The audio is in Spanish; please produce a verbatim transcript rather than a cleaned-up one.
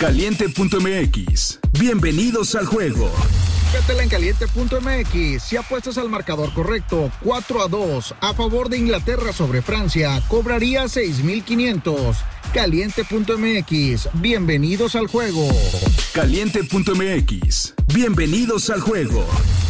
Caliente punto m x. Bienvenidos al juego. Métela en Caliente punto m x. Si apuestas al marcador correcto, cuatro a dos, a favor de Inglaterra sobre Francia, cobraría seis mil quinientos. Caliente punto m x. Bienvenidos al juego. Caliente punto m x. Bienvenidos al juego.